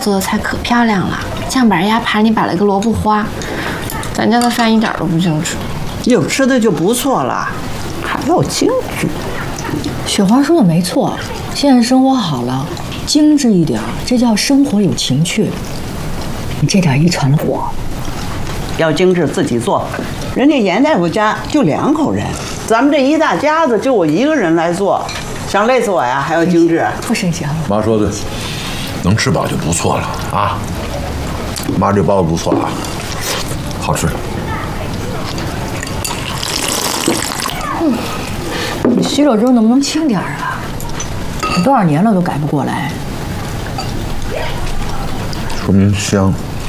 做的菜可漂亮了，酱板鸭盘里摆了个萝卜花，咱家的饭一点都不精致。 有吃的就不错了，还要精致。 雪花说的没错，现在生活好了，精致一点，这叫生活有情趣。你这点遗传了我。 要精致自己做，人家严大夫家就2口人，咱们这一大家子就我一个人来做，想累死我呀？还要精致？ 不生气啊？ 妈说对，能吃饱就不错了啊。妈这包子不错啊，好吃。 你洗手之后能不能轻点啊？你多少年了都改不过来。 说明香。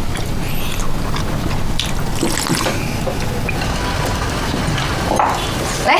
来，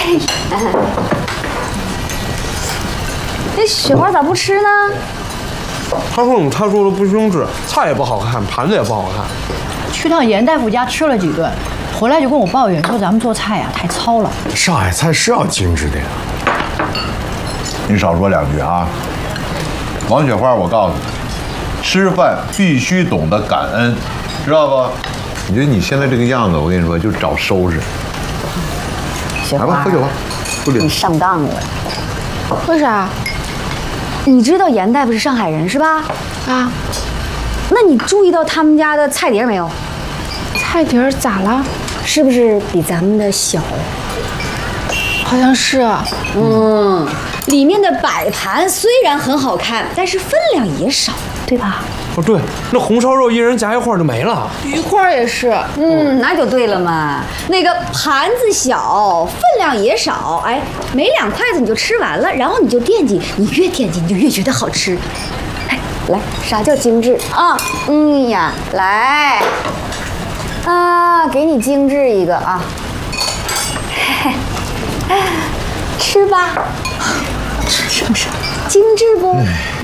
这雪花咋不吃呢？ 他说的不精致，菜也不好看，盘子也不好看。 去趟严大夫家吃了几顿，回来就跟我抱怨说咱们做菜呀太糙了。 上海菜是要精致的呀。 你少说2句啊。王雪花，我告诉你，吃饭必须懂得感恩，知道不？我觉得你现在这个样子，我跟你说，就找收拾。 雪花， 来吧，喝酒吧，不理你上当了。 为啥？ 你知道严大夫是上海人是吧？ 啊， 那你注意到他们家的菜碟没有？ 菜碟儿咋了？ 是不是比咱们的小？ 好像是。 里面的摆盘虽然很好看，但是分量也少，对吧？ 哦，对，那红烧肉一人夹一块就没了。 鱼块也是。 那就对了嘛。那个盘子小，分量也少，哎，没2筷子你就吃完了，然后你就惦记，你越惦记你就越觉得好吃。哎，来，啥叫精致啊？呀，来，给你精致一个啊，嘿嘿，吃吧，是不是精致不？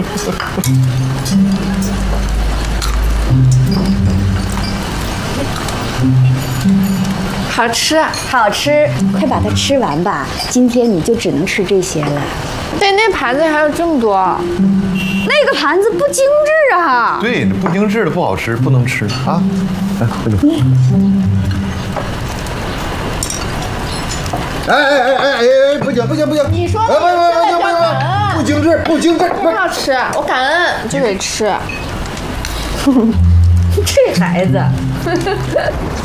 好吃。 好吃，快把它吃完吧。今天你就只能吃这些了。 对，那盘子还有这么多。 那个盘子不精致啊。 对，不精致的不好吃，不能吃啊。来，喝酒。哎，不行！ 你说不精致，不精致， 不要吃，我感恩就得吃。 这孩子。